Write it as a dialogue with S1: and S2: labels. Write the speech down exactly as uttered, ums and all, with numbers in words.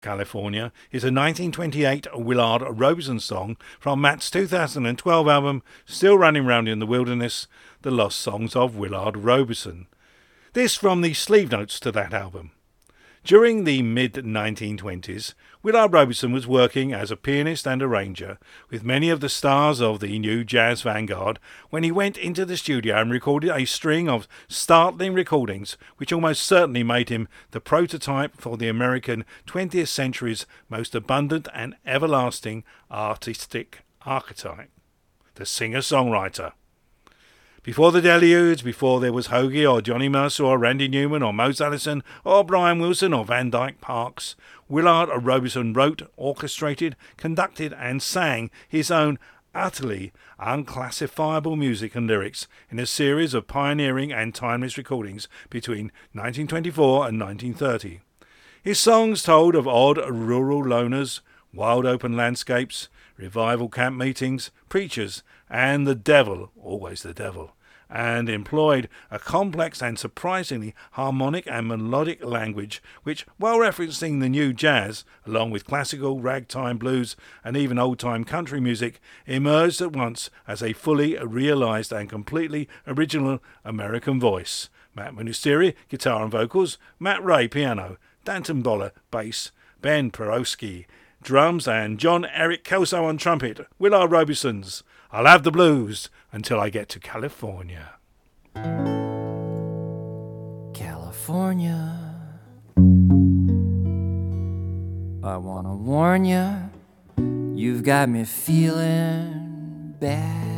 S1: California is a nineteen twenty-eight Willard Robeson song from Matt's two thousand twelve album Still Running Round in the Wilderness, The Lost Songs of Willard Robeson. This from the sleeve notes to that album. During the mid nineteen twenties, Willard Robeson was working as a pianist and arranger with many of the stars of the new jazz vanguard when he went into the studio and recorded a string of startling recordings which almost certainly made him the prototype for the American twentieth century's most abundant and everlasting artistic archetype, the singer-songwriter. Before the deluge, before there was Hoagie or Johnny Mercer or Randy Newman or Mose Allison or Brian Wilson or Van Dyke Parks, Willard Robeson wrote, orchestrated, conducted and sang his own utterly unclassifiable music and lyrics in a series of pioneering and timeless recordings between nineteen twenty-four and nineteen thirty. His songs told of odd rural loners, wild open landscapes, revival camp meetings, preachers, and the devil, always the devil, and employed a complex and surprisingly harmonic and melodic language which, while referencing the new jazz, along with classical, ragtime, blues, and even old-time country music, emerged at once as a fully realised and completely original American voice. Matt Ministeri, guitar and vocals, Matt Ray, piano, Danton Boller, bass, Ben Perowski, drums, and John Eric Kelso on trumpet. Willard Robeson's I'll Have the Blues Until I Get to California.
S2: California, I wanna warn ya, you've got me feeling bad.